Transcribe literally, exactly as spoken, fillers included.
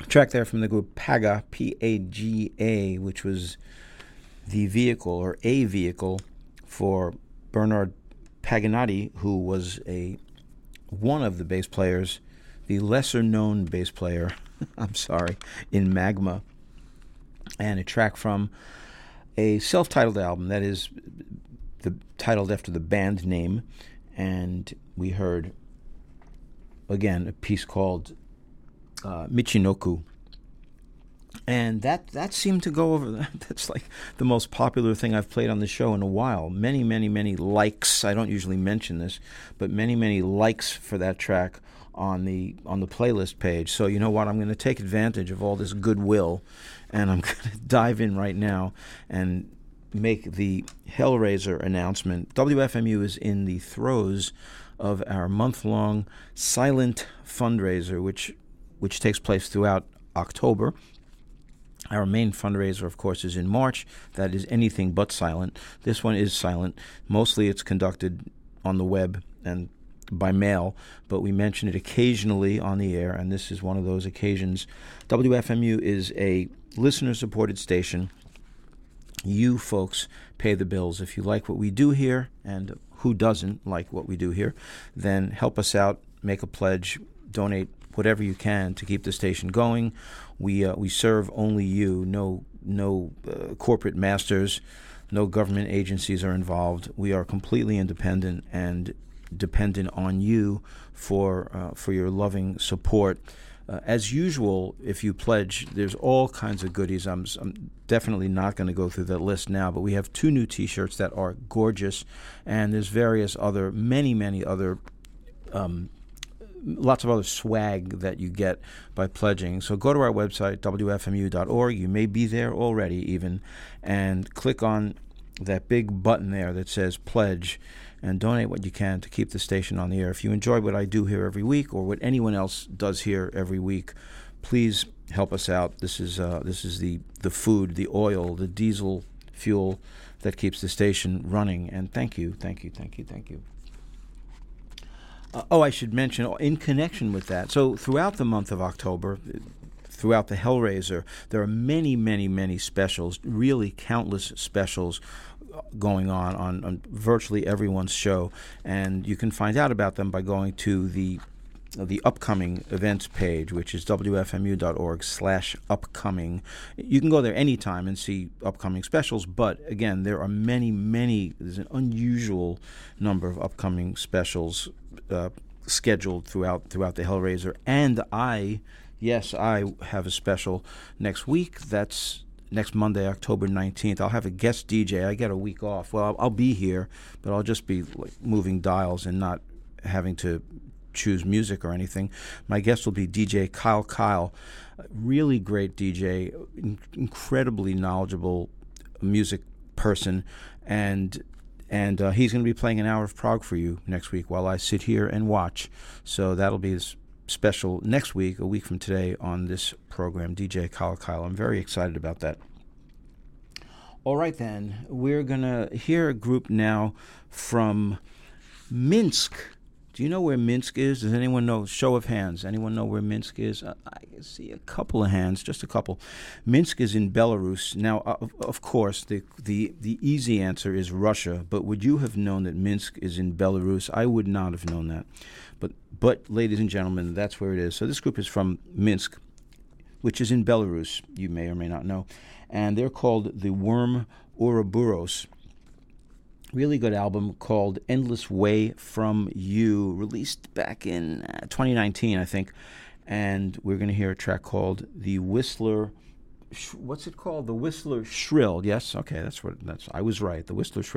Track there from the group Paga, P A G A, which was the vehicle or a vehicle for Bernard Paganotti, who was a one of the bass players, the lesser-known bass player, I'm sorry, in Magma, and a track from a self-titled album that is the titled after the band name, and we heard again a piece called uh, Michinoku. And that, that seemed to go over. That's like the most popular thing I've played on the show in a while. Many, many, many likes. I don't usually mention this, but many, many likes for that track on the on the playlist page. So you know what? I'm going to take advantage of all this goodwill, and I'm going to dive in right now and make the Hellraiser announcement. W F M U is in the throes of our month-long silent fundraiser, which which takes place throughout October. Our main fundraiser, of course, is in March. That is anything but silent. This one is silent. Mostly it's conducted on the web and by mail, but we mention it occasionally on the air, and this is one of those occasions. W F M U is a listener-supported station. You folks pay the bills. If you like what we do here, and who doesn't like what we do here, then help us out, make a pledge, donate whatever you can to keep the station going. We uh, we serve only you. No no uh, corporate masters, no government agencies are involved. We are completely independent and dependent on you for uh, for your loving support. Uh, as usual, if you pledge, there's all kinds of goodies. I'm, I'm definitely not going to go through that list now, but we have two new T-shirts that are gorgeous, and there's various other, many, many other um lots of other swag that you get by pledging. So go to our website, W F M U dot org. You may be there already even, and click on that big button there that says pledge and donate what you can to keep the station on the air. If you enjoy what I do here every week or what anyone else does here every week, please help us out. This is uh, this is the, the food, the oil, the diesel fuel that keeps the station running. And thank you, thank you, thank you, thank you. Uh, oh, I should mention, in connection with that, so throughout the month of October, throughout the Hellraiser, there are many, many, many specials, really countless specials going on on, on virtually everyone's show, and you can find out about them by going to the the upcoming events page, which is W F M U dot org slash upcoming. You can go there anytime and see upcoming specials, but again, there are many, many, there's an unusual number of upcoming specials uh, scheduled throughout throughout the Hellraiser. And I, yes, I have a special next week. That's next Monday, October nineteenth. I'll have a guest D J. I get a week off. Well, I'll, I'll be here, but I'll just be like moving dials and not having to choose music or anything. My guest will be D J Kyle Kyle, a really great D J, in- incredibly knowledgeable music person, and and uh, he's going to be playing an hour of prog for you next week while I sit here and watch. So that'll be s- special next week, a week from today, on this program, D J Kyle Kyle. I'm very excited about that. All right, then, we're going to hear a group now from Minsk. Do you know where Minsk is? Does anyone know? Show of hands. Anyone know where Minsk is? Uh, I can see a couple of hands, just a couple. Minsk is in Belarus. Now, uh, of, of course, the, the the easy answer is Russia, but would you have known that Minsk is in Belarus? I would not have known that. But, but ladies and gentlemen, that's where it is. So this group is from Minsk, which is in Belarus, you may or may not know. And they're called the Worm Ouroboros. Really good album called Endless Way From You, released back in uh, twenty nineteen, I think. And we're going to hear a track called The Whistler. Sh- what's it called? The Whistler Shrill. Yes? Okay, that's what that's. I was right. The Whistler Shrill.